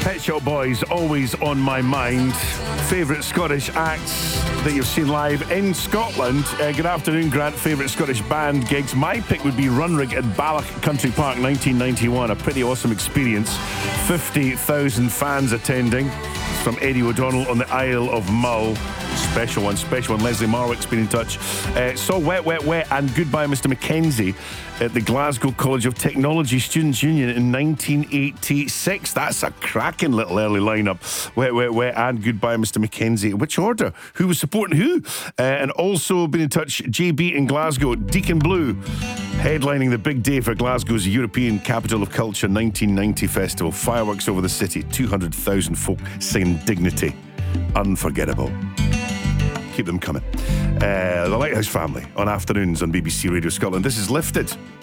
Pet Shop Boys, always on my mind. Favourite Scottish acts that you've seen live in Scotland. Good afternoon, Grant. Favourite Scottish band gigs. My pick would be Runrig at Balloch Country Park, 1991. A pretty awesome experience. 50,000 fans attending. From Eddie O'Donnell on the Isle of Mull. Special one. Leslie Marwick's been in touch. Saw Wet, Wet, Wet and Goodbye Mr. Mackenzie at the Glasgow College of Technology Students' Union in 1986. That's a cracking little early lineup. Wet, Wet, Wet and Goodbye Mr. Mackenzie. Which order? Who was supporting who? And also been in touch, JB in Glasgow, Deacon Blue, headlining the big day for Glasgow's European Capital of Culture 1990 festival. Fireworks over the city, 200,000 folk singing Dignity. Unforgettable. Keep them coming. The Lighthouse Family on afternoons on BBC Radio Scotland. This is Lifted.